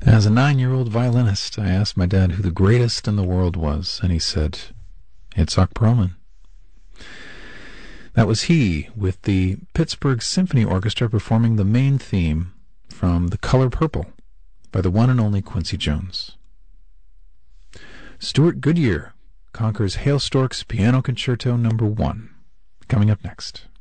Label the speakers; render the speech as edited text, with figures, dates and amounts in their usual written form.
Speaker 1: As a 9-year-old violinist, I asked my dad who the greatest in the world was, and he said, Itzhak Perlman. That was he, with the Pittsburgh Symphony Orchestra performing the main theme from The Color Purple by the one and only Quincy Jones. Stuart Goodyear conquers Hale Stork's Piano Concerto No. 1, coming up next.